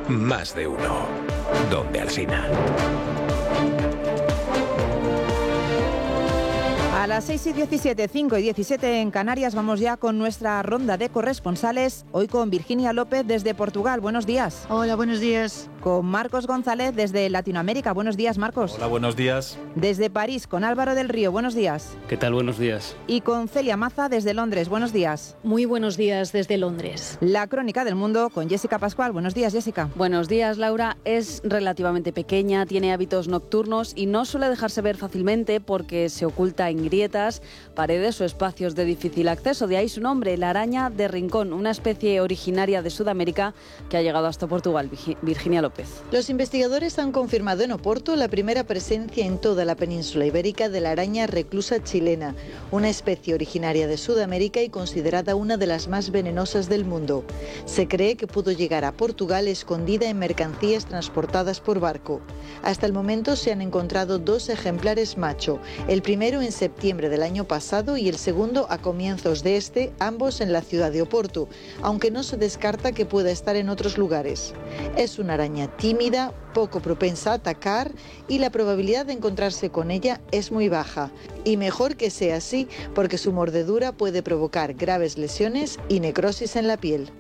Más de uno. Donde Alsina. A las 6:17, 5:17 en Canarias, vamos ya con nuestra ronda de corresponsales. Hoy con Virginia López desde Portugal. Buenos días. Hola, buenos días. Con Marcos González desde Latinoamérica. Buenos días, Marcos. Hola, buenos días. Desde París, con Álvaro del Río. Buenos días. ¿Qué tal? Buenos días. Y con Celia Maza desde Londres. Buenos días. Muy buenos días desde Londres. La crónica del mundo con Jessica Pascual. Buenos días, Jessica. Buenos días, Laura. Es relativamente pequeña, tiene hábitos nocturnos y no suele dejarse ver fácilmente porque se oculta en grietas, paredes o espacios de difícil acceso. De ahí su nombre, la araña de rincón, una especie originaria de Sudamérica que ha llegado hasta Portugal. Virginia López. Los investigadores han confirmado en Oporto la primera presencia en toda la península ibérica de la araña reclusa chilena, una especie originaria de Sudamérica y considerada una de las más venenosas del mundo. Se cree que pudo llegar a Portugal escondida en mercancías transportadas por barco. Hasta el momento se han encontrado 2 ejemplares macho, el primero en septiembre del año pasado y el segundo a comienzos de este, ambos en la ciudad de Oporto, aunque no se descarta que pueda estar en otros lugares. Es una araña tímida, poco propensa a atacar y la probabilidad de encontrarse con ella es muy baja. Y mejor que sea así, porque su mordedura puede provocar graves lesiones y necrosis en la piel.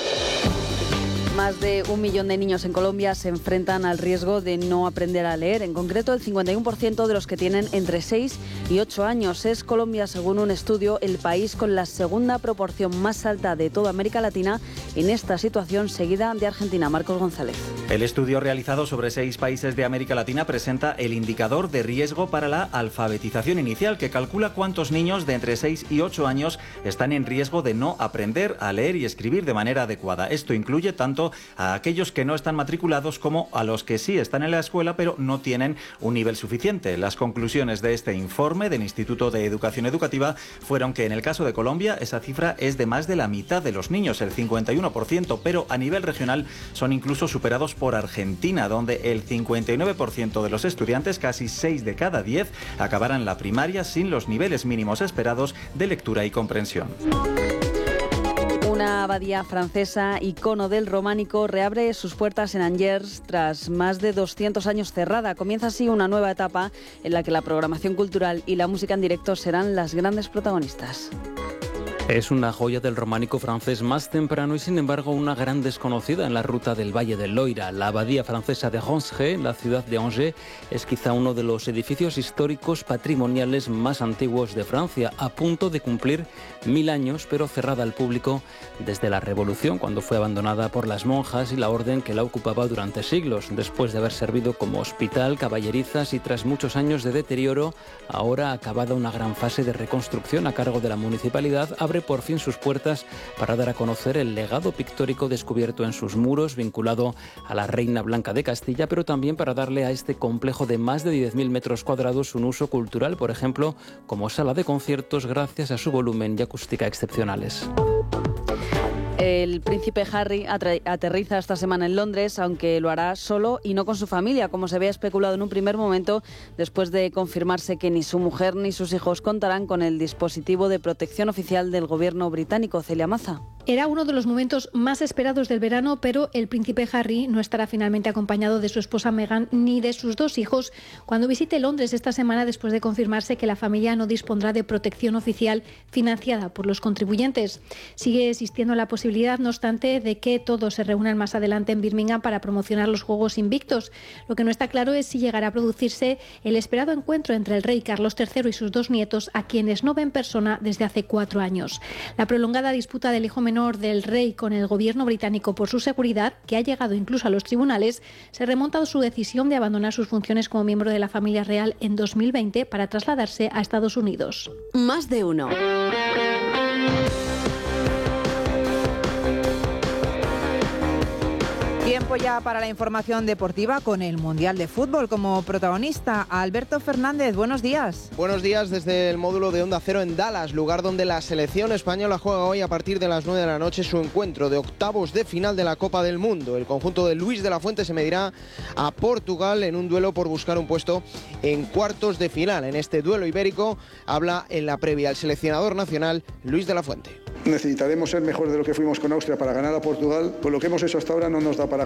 Más de 1 millón de niños en Colombia se enfrentan al riesgo de no aprender a leer. En concreto, el 51% de los que tienen entre 6 y 8 años. Es Colombia, según un estudio, el país con la segunda proporción más alta de toda América Latina en esta situación, seguida de Argentina. Marcos González. El estudio realizado sobre 6 países de América Latina presenta el indicador de riesgo para la alfabetización inicial, que calcula cuántos niños de entre 6 y 8 años están en riesgo de no aprender a leer y escribir de manera adecuada. Esto incluye tanto a aquellos que no están matriculados como a los que sí están en la escuela pero no tienen un nivel suficiente. Las conclusiones de este informe del Instituto de Educación Educativa fueron que en el caso de Colombia esa cifra es de más de la mitad de los niños, el 51%, pero a nivel regional son incluso superados por Argentina, donde el 59% de los estudiantes, casi 6 de cada 10, acabarán la primaria sin los niveles mínimos esperados de lectura y comprensión. Una abadía francesa, icono del románico, reabre sus puertas en Angers tras más de 200 años cerrada. Comienza así una nueva etapa en la que la programación cultural y la música en directo serán las grandes protagonistas. Es una joya del románico francés más temprano y, sin embargo, una gran desconocida en la ruta del Valle del Loira. La abadía francesa de Roncerais, la ciudad de Angers, es quizá uno de los edificios históricos patrimoniales más antiguos de Francia, a punto de cumplir 1000 años, pero cerrada al público desde la Revolución, cuando fue abandonada por las monjas y la orden que la ocupaba durante siglos. Después de haber servido como hospital, caballerizas y tras muchos años de deterioro, ahora acabada una gran fase de reconstrucción a cargo de la municipalidad, abre por fin sus puertas para dar a conocer el legado pictórico descubierto en sus muros, vinculado a la Reina Blanca de Castilla, pero también para darle a este complejo de más de 10.000 metros cuadrados un uso cultural, por ejemplo, como sala de conciertos, gracias a su volumen y acústica excepcionales. El príncipe Harry aterriza esta semana en Londres, aunque lo hará solo y no con su familia, como se había especulado en un primer momento, después de confirmarse que ni su mujer ni sus hijos contarán con el dispositivo de protección oficial del gobierno británico. Celia Maza. Era uno de los momentos más esperados del verano, pero el príncipe Harry no estará finalmente acompañado de su esposa Meghan ni de sus 2 hijos cuando visite Londres esta semana, después de confirmarse que la familia no dispondrá de protección oficial financiada por los contribuyentes. Sigue existiendo la posibilidad, no obstante, de que todos se reúnan más adelante en Birmingham para promocionar los Juegos Invictos. Lo que no está claro es si llegará a producirse el esperado encuentro entre el rey Carlos III y sus 2 nietos, a quienes no ve en persona desde hace 4 años. La prolongada disputa del hijo menor del rey con el gobierno británico por su seguridad, que ha llegado incluso a los tribunales, se remonta a su decisión de abandonar sus funciones como miembro de la familia real en 2020 para trasladarse a Estados Unidos. Más de uno. Tiempo ya para la información deportiva con el Mundial de Fútbol como protagonista. Alberto Fernández, buenos días. Buenos días desde el módulo de Onda Cero en Dallas, lugar donde la selección española juega hoy a partir de las 9 de la noche su encuentro de octavos de final de la Copa del Mundo. El conjunto de Luis de la Fuente se medirá a Portugal en un duelo por buscar un puesto en cuartos de final. En este duelo ibérico habla en la previa el seleccionador nacional Luis de la Fuente. Necesitaremos ser mejor de lo que fuimos con Austria para ganar a Portugal. Pues lo que hemos hecho hasta ahora no nos da para